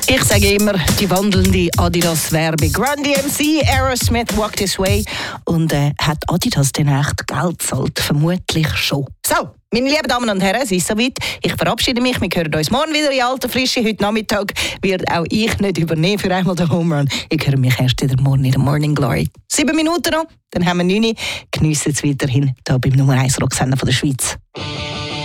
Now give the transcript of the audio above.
Ich sage immer, die wandelnde Adidas-Werbung. Run DMC, Aerosmith, Walk This Way. Und hat Adidas denn echt Geld gezahlt? Vermutlich schon. So, meine lieben Damen und Herren, es ist soweit. Ich verabschiede mich. Wir hören uns morgen wieder in alter Frische. Heute Nachmittag wird auch ich nicht übernehmen für einmal den Home Run. Ich höre mich erst wieder morgen in der Morning Glory. 7 Minuten noch, dann haben wir 9. Geniessen es weiterhin hier beim Nummer 1 Rocksender von der Schweiz.